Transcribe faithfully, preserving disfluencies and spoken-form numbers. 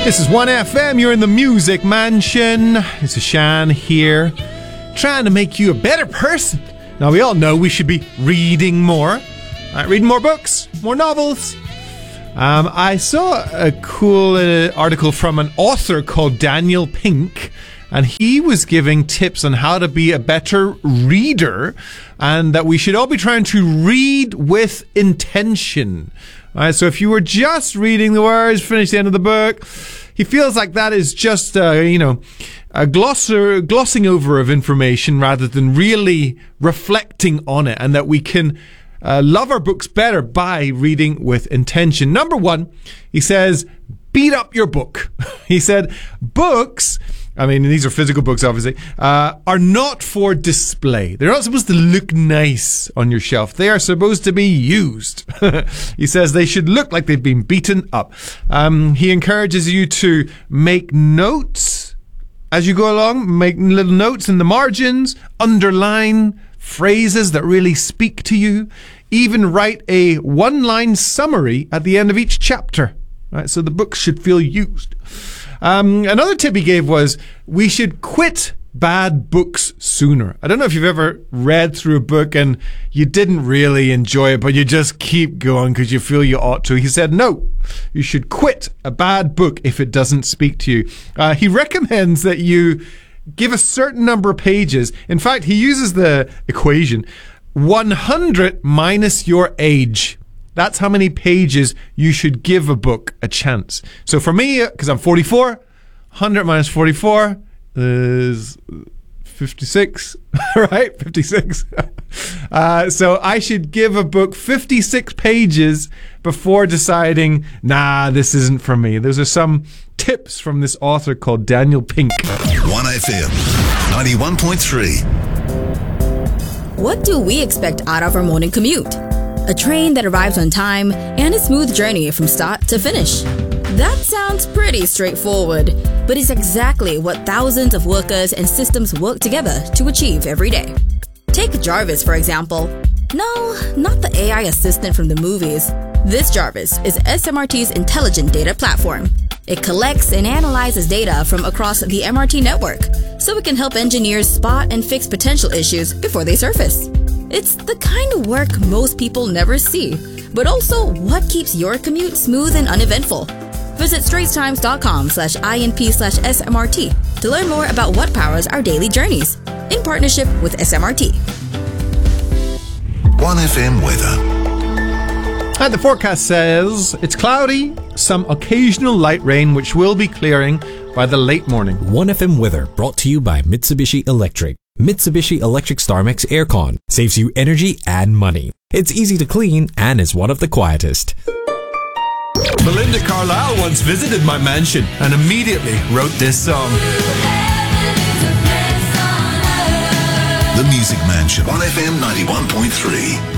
This is one F M, you're in the Music Mansion. This is Shan here, trying to make you a better person. Now, we all know we should be reading more. Right, reading more books, more novels. Um, I saw a cool uh, article from an author called Daniel Pink, and he was giving tips on how to be a better reader, and that we should all be trying to read with intention. All right, so if you were just reading the words, finish the end of the book, he feels like that is just, uh, you know, a glosser, glossing over of information rather than really reflecting on it, and that we can uh, love our books better by reading with intention. Number one, he says, beat up your book. He said, books, I mean, these are physical books, obviously, uh, are not for display. They're not supposed to look nice on your shelf. They are supposed to be used. He says they should look like they've been beaten up. Um, he encourages you to make notes as you go along. Make little notes in the margins. Underline phrases that really speak to you. Even write a one-line summary at the end of each chapter. Right, so the book should feel used. Um, another tip he gave was we should quit bad books sooner. I don't know if you've ever read through a book and you didn't really enjoy it, but you just keep going because you feel you ought to. He said, no, you should quit a bad book if it doesn't speak to you. Uh, he recommends that you give a certain number of pages. In fact, he uses the equation one hundred minus your age. That's how many pages you should give a book a chance. So for me, because I'm forty-four, one hundred minus forty-four is fifty-six, right? fifty-six. Uh, so I should give a book fifty-six pages before deciding, nah, this isn't for me. Those are some tips from this author called Daniel Pink. one F M, ninety-one point three. What do we expect out of our morning commute? A train that arrives on time and a smooth journey from start to finish. That sounds pretty straightforward, but it's exactly what thousands of workers and systems work together to achieve every day. Take Jarvis, for example. No, not the A I assistant from the movies. This Jarvis is S M R T's intelligent data platform. It collects and analyzes data from across the M R T network, so it can help engineers spot and fix potential issues before they surface. It's the kind of work most people never see, but also what keeps your commute smooth and uneventful. Visit straitstimes.com slash INP slash SMRT to learn more about what powers our daily journeys, in partnership with S M R T. one F M weather. And the forecast says it's cloudy, some occasional light rain, which will be clearing by the late morning. one F M weather brought to you by Mitsubishi Electric. Mitsubishi Electric StarMax Aircon saves you energy and money. It's easy to clean and is one of the quietest. Belinda Carlisle once visited my mansion and immediately wrote this song. The Music Mansion, one F M ninety-one point three.